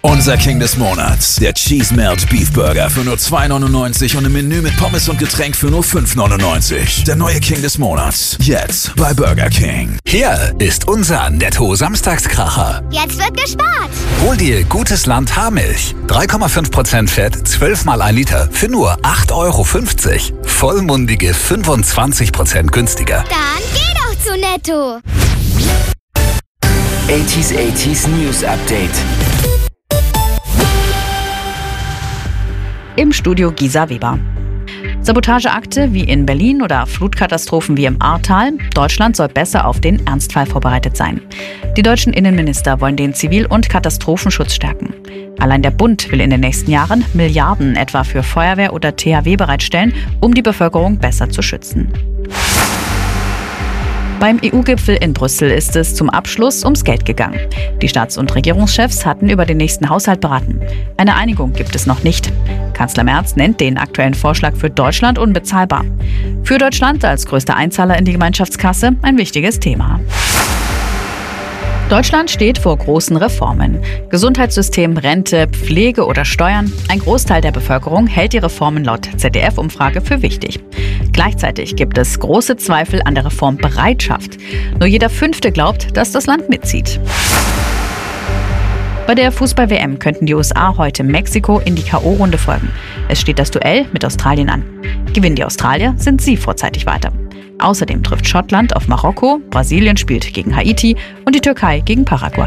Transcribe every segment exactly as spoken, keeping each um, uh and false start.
Unser King des Monats, der Cheese Melt Beef Burger für nur zwei neunundneunzig und im Menü mit Pommes und Getränk für nur fünf neunundneunzig. Der neue King des Monats, jetzt bei Burger King. Hier ist unser Netto-Samstagskracher. Jetzt wird gespart. Hol dir gutes Land Haarmilch. drei Komma fünf Prozent Fett, zwölf mal ein Liter für nur acht Euro fünfzig. Vollmundige fünfundzwanzig Prozent günstiger. Dann geh doch zu Netto. achtziger achtziger News Update. Im Studio Gisa Weber. Sabotageakte wie in Berlin oder Flutkatastrophen wie im Ahrtal. Deutschland soll besser auf den Ernstfall vorbereitet sein. Die deutschen Innenminister wollen den Zivil- und Katastrophenschutz stärken. Allein der Bund will in den nächsten Jahren Milliarden etwa für Feuerwehr oder T H W bereitstellen, um die Bevölkerung besser zu schützen. Beim E U-Gipfel in Brüssel ist es zum Abschluss ums Geld gegangen. Die Staats- und Regierungschefs hatten über den nächsten Haushalt beraten. Eine Einigung gibt es noch nicht. Kanzler Merz nennt den aktuellen Vorschlag für Deutschland unbezahlbar. Für Deutschland als größter Einzahler in die Gemeinschaftskasse ein wichtiges Thema. Deutschland steht vor großen Reformen. Gesundheitssystem, Rente, Pflege oder Steuern. Ein Großteil der Bevölkerung hält die Reformen laut Z D F-Umfrage für wichtig. Gleichzeitig gibt es große Zweifel an der Reformbereitschaft. Nur jeder Fünfte glaubt, dass das Land mitzieht. Bei der Fußball-W M könnten die U S A heute Mexiko in die K O-Runde folgen. Es steht das Duell mit Australien an. Gewinnen die Australier, sind sie vorzeitig weiter. Außerdem trifft Schottland auf Marokko, Brasilien spielt gegen Haiti und die Türkei gegen Paraguay.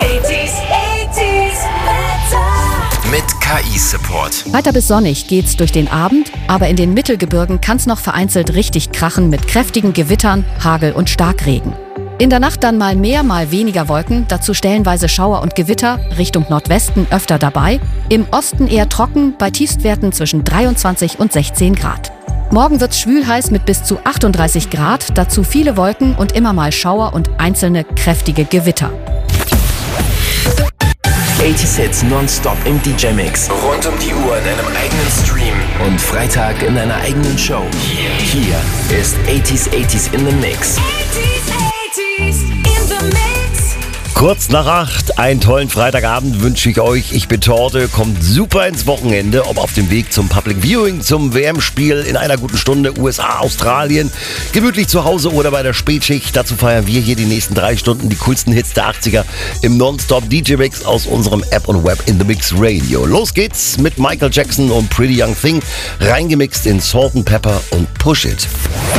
Mit K I-Support. Weiter bis sonnig geht's durch den Abend, aber in den Mittelgebirgen kann's noch vereinzelt richtig krachen mit kräftigen Gewittern, Hagel und Starkregen. In der Nacht dann mal mehr, mal weniger Wolken, dazu stellenweise Schauer und Gewitter, Richtung Nordwesten öfter dabei, im Osten eher trocken, bei Tiefstwerten zwischen dreiundzwanzig und sechzehn Grad. Morgen wird's schwülheiß mit bis zu achtunddreißig Grad, dazu viele Wolken und immer mal Schauer und einzelne kräftige Gewitter. achtzig Hits nonstop im D J-Mix. Rund um die Uhr in einem eigenen Stream. Und Freitag in einer eigenen Show. Hier, hier ist achtzig achtzig in the Mix. Kurz nach acht, einen tollen Freitagabend wünsche ich euch. Ich bin Torte, kommt super ins Wochenende, ob auf dem Weg zum Public Viewing, zum W M-Spiel in einer guten Stunde, U S A, Australien, gemütlich zu Hause oder bei der Spätschicht. Dazu feiern wir hier die nächsten drei Stunden die coolsten Hits der achtziger im Nonstop D J-Mix aus unserem App und Web in the Mix Radio. Los geht's mit Michael Jackson und Pretty Young Thing, reingemixt in Salt and Pepper und Push It.